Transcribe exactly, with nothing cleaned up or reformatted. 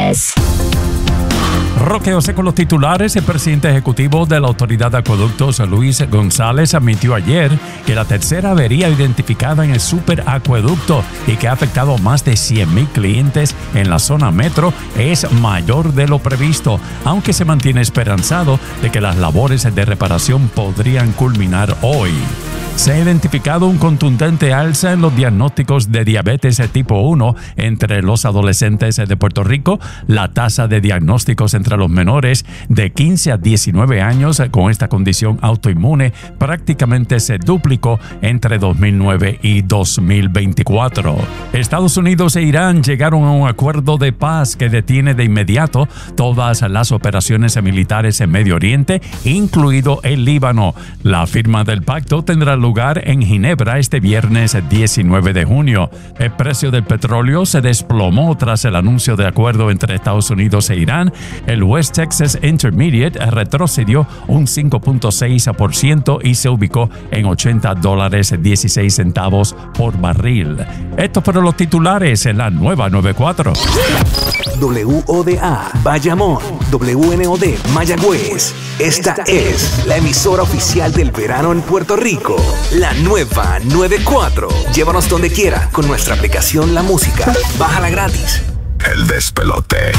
diez. Roque José con los titulares. El presidente ejecutivo de la Autoridad de Acueductos, Luis González, admitió ayer que la tercera avería identificada en el superacueducto y que ha afectado a más de cien mil clientes en la zona metro es mayor de lo previsto, aunque se mantiene esperanzado de que las labores de reparación podrían culminar hoy. Se ha identificado un contundente alza en los diagnósticos de diabetes tipo uno entre los adolescentes de Puerto Rico. La tasa de diagnósticos entre los menores de quince a diecinueve años con esta condición autoinmune prácticamente se duplicó entre dos mil nueve y dos mil veinticuatro. Estados Unidos e Irán llegaron a un acuerdo de paz que detiene de inmediato todas las operaciones militares en Medio Oriente, incluido el Líbano. La firma del pacto tendrá lugar en Ginebra este viernes diecinueve de junio. El precio del petróleo se desplomó tras el anuncio de acuerdo entre Estados Unidos e Irán. El West Texas Intermediate retrocedió un cinco punto seis por ciento y se ubicó en ochenta dólares dieciséis centavos por barril. Estos fueron los titulares en la nueva noventa y cuatro. W O D A Bayamón, W N O D Mayagüez. Esta es la emisora oficial del verano en Puerto Rico. La nueva noventa y cuatro. Llévanos donde quiera con nuestra aplicación La Música. Bájala gratis. El despelote.